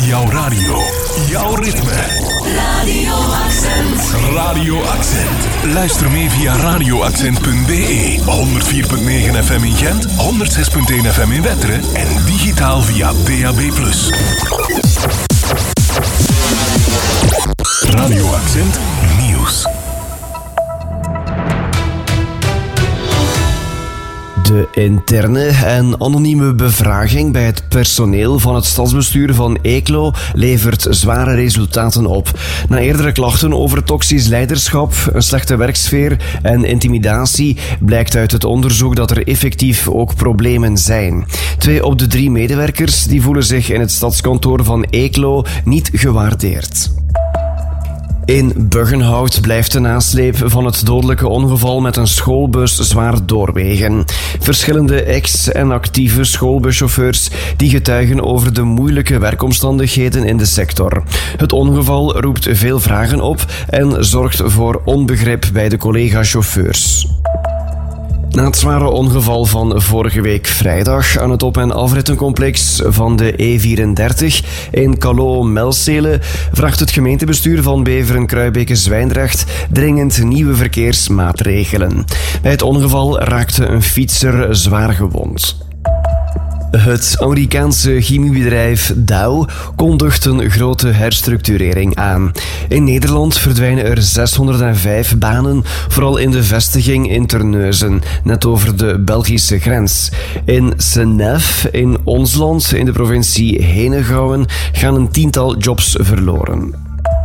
Jouw radio. Jouw ritme. Radio Accent. Radio Accent. Luister mee via radioaccent.be. 104.9 FM in Gent, 106.1 FM in Wetteren en digitaal via DAB+. Radio Accent Nieuws. De interne en anonieme bevraging bij het personeel van het stadsbestuur van Eeklo levert zware resultaten op. Na eerdere klachten over toxisch leiderschap, een slechte werksfeer en intimidatie blijkt uit het onderzoek dat er effectief ook problemen zijn. 2 op de 3 medewerkers die voelen zich in het stadskantoor van Eeklo niet gewaardeerd. In Buggenhout blijft de nasleep van het dodelijke ongeval met een schoolbus zwaar doorwegen. Verschillende ex- en actieve schoolbuschauffeurs die getuigen over de moeilijke werkomstandigheden in de sector. Het ongeval roept veel vragen op en zorgt voor onbegrip bij de collega-chauffeurs. Na het zware ongeval van vorige week vrijdag aan het op- en afrittencomplex van de E34 in Calot-Melcele vraagt het gemeentebestuur van Beveren-Kruibeke-Zwijndrecht dringend nieuwe verkeersmaatregelen. Bij het ongeval raakte een fietser zwaar gewond. Het Amerikaanse chemiebedrijf Dow kondigt een grote herstructurering aan. In Nederland verdwijnen er 605 banen, vooral in de vestiging in Terneuzen, net over de Belgische grens. In Senef, in ons land, in de provincie Henegouwen, gaan een 10-tal jobs verloren.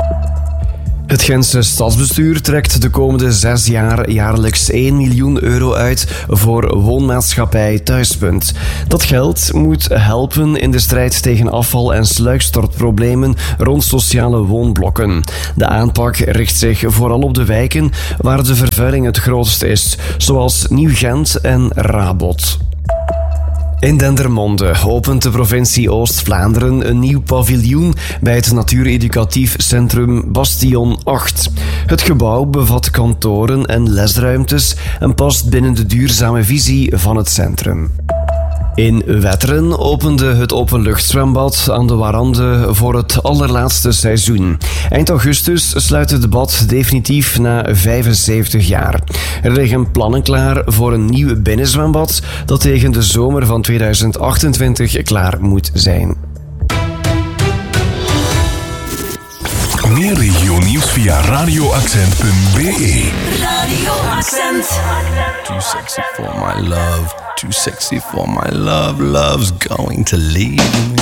Het Gentse stadsbestuur trekt de komende 6 jaar jaarlijks 1 miljoen euro uit voor woonmaatschappij Thuispunt. Dat geld moet helpen in de strijd tegen afval- en sluikstortproblemen rond sociale woonblokken. De aanpak richt zich vooral op de wijken waar de vervuiling het grootst is, zoals Nieuw-Gent en Rabot. In Dendermonde opent de provincie Oost-Vlaanderen een nieuw paviljoen bij het natuureducatief centrum Bastion 8. Het gebouw bevat kantoren en lesruimtes en past binnen de duurzame visie van het centrum. In Wetteren opende het openluchtzwembad aan de Warande voor het allerlaatste seizoen. Eind augustus sluit het bad definitief na 75 jaar. Er liggen plannen klaar voor een nieuw binnenzwembad dat tegen de zomer van 2028 klaar moet zijn. Meer regionieuws via radioaccent.be. Radio Accent. Too sexy for my love. Too sexy for my love. Love's going to leave me.